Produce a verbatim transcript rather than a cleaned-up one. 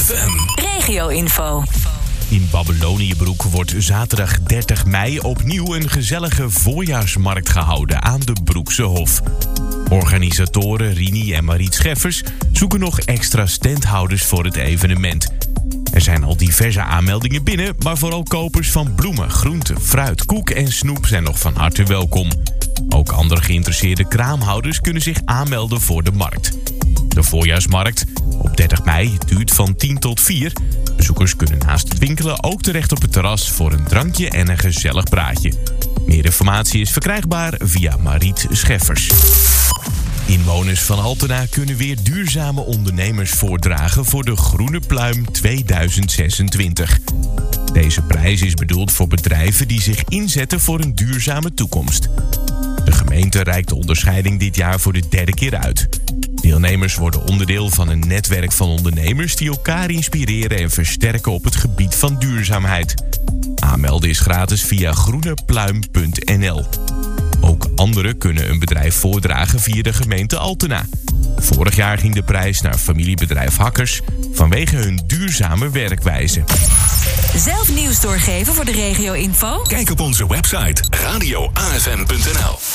F M. Regio-info. In Babyloniëbroek wordt zaterdag dertig mei opnieuw een gezellige voorjaarsmarkt gehouden aan de Broekse Hof. Organisatoren Rini en Mariet Scheffers zoeken nog extra standhouders voor het evenement. Er zijn al diverse aanmeldingen binnen, maar vooral kopers van bloemen, groenten, fruit, koek en snoep zijn nog van harte welkom. Ook andere geïnteresseerde kraamhouders kunnen zich aanmelden voor de markt. De voorjaarsmarkt op dertig mei duurt van tien tot vier. Bezoekers kunnen naast het winkelen ook terecht op het terras voor een drankje en een gezellig praatje. Meer informatie is verkrijgbaar via Mariet Scheffers. Inwoners van Altena kunnen weer duurzame ondernemers voordragen voor de Groene Pluim tweeduizend zesentwintig. Deze prijs is bedoeld voor bedrijven die zich inzetten voor een duurzame toekomst. De gemeente reikt de onderscheiding dit jaar voor de derde keer uit. Deelnemers worden onderdeel van een netwerk van ondernemers die elkaar inspireren en versterken op het gebied van duurzaamheid. Aanmelden is gratis via groenepluim punt n l. Ook anderen kunnen een bedrijf voordragen via de gemeente Altena. Vorig jaar ging de prijs naar familiebedrijf Hakkers vanwege hun duurzame werkwijze. Zelf nieuws doorgeven voor de regio-info? Kijk op onze website radio a f m punt n l.